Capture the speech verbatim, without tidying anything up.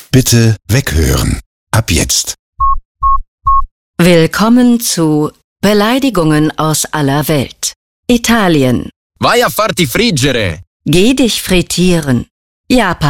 Bitte weghören. Ab jetzt. Willkommen zu Beleidigungen aus aller Welt. Italien. Vai a farti friggere! Geh dich frittieren. Japan.